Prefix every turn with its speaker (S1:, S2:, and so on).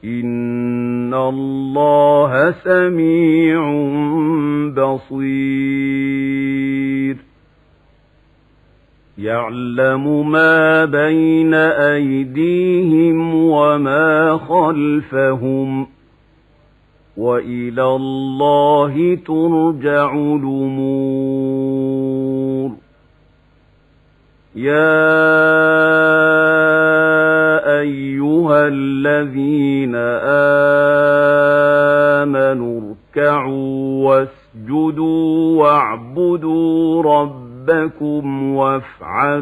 S1: إِنَّ اللَّهَ سَمِيعٌ بَصِيرٌ يَعْلَمُ مَا بَيْنَ أَيْدِيهِمْ وَمَا خَلْفَهُمْ وَإِلَى اللَّهِ تُرْجَعُ الْأُمُورُ يَا أَيُّهَا الَّذِينَ آمَنُوا ارْكَعُوا وَاسْجُدُوا وَاعْبُدُوا رَبَّكُمْ وَافْعَلُوا